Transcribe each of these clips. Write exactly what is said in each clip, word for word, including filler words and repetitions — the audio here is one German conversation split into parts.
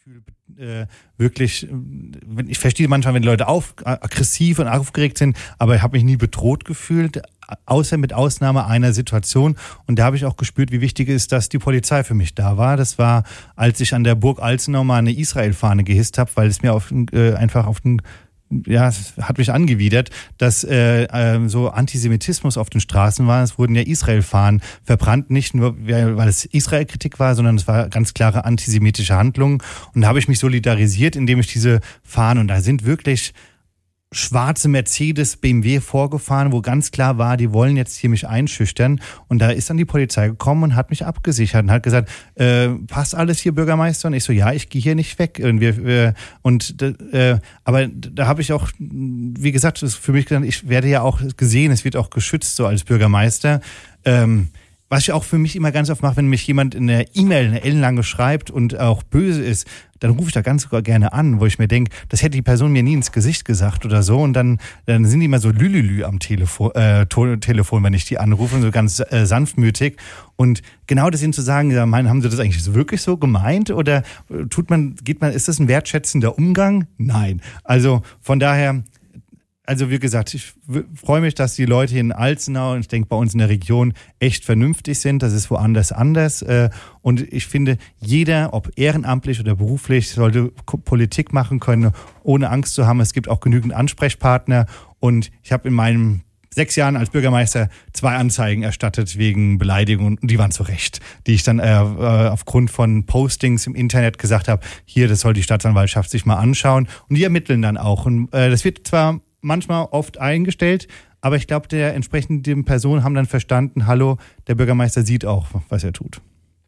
Gefühl, äh, wirklich, wenn, ich verstehe manchmal, wenn Leute auf, aggressiv und aufgeregt sind, aber ich habe mich nie bedroht gefühlt, außer mit Ausnahme einer Situation. Und da habe ich auch gespürt, wie wichtig es ist, dass die Polizei für mich da war. Das war, als ich an der Burg Alzenau mal eine Israel-Fahne gehisst habe, weil es mir auf, äh, einfach auf den ja, es hat mich angewidert, dass äh, äh, so Antisemitismus auf den Straßen war. Es wurden ja Israel-Fahnen verbrannt, nicht nur, weil es Israel-Kritik war, sondern es war ganz klare antisemitische Handlungen. Und da habe ich mich solidarisiert, indem ich diese Fahnen, und da sind wirklich schwarze Mercedes, B M W vorgefahren, wo ganz klar war, die wollen jetzt hier mich einschüchtern. Und da ist dann die Polizei gekommen und hat mich abgesichert und hat gesagt, äh, passt alles hier, Bürgermeister? Und ich so, ja, ich gehe hier nicht weg. Und, wir, äh, und äh, aber da habe ich auch, wie gesagt, das für mich gesagt, ich werde ja auch gesehen, es wird auch geschützt so als Bürgermeister. Ähm, Was ich auch für mich immer ganz oft mache, wenn mich jemand in der E-Mail eine ellenlange schreibt und auch böse ist, dann rufe ich da ganz sogar gerne an, wo ich mir denke, das hätte die Person mir nie ins Gesicht gesagt oder so. Und dann, dann sind die immer so lülülü am Telefon, äh, Telefon, wenn ich die anrufe, so ganz äh, sanftmütig. Und genau das ihnen zu sagen, ja, meinen, haben sie das eigentlich wirklich so gemeint? Oder tut man, geht man, ist das ein wertschätzender Umgang? Nein. Also von daher, also wie gesagt, ich w- freue mich, dass die Leute hier in Alzenau und ich denke bei uns in der Region echt vernünftig sind. Das ist woanders anders. Äh, und ich finde, jeder, ob ehrenamtlich oder beruflich, sollte K- Politik machen können, ohne Angst zu haben. Es gibt auch genügend Ansprechpartner. Und ich habe in meinen sechs Jahren als Bürgermeister zwei Anzeigen erstattet wegen Beleidigung. Und die waren zu Recht, die ich dann äh, aufgrund von Postings im Internet gesagt habe, hier, das soll die Staatsanwaltschaft sich mal anschauen. Und die ermitteln dann auch. Und äh, das wird zwar manchmal oft eingestellt, aber ich glaube, der entsprechenden Personen haben dann verstanden, hallo, der Bürgermeister sieht auch, was er tut.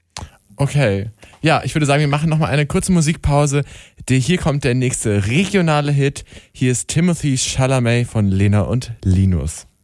Okay. Ja, ich würde sagen, wir machen nochmal eine kurze Musikpause. Hier kommt der nächste regionale Hit. Hier ist Timothy Chalamet von Lena und Linus.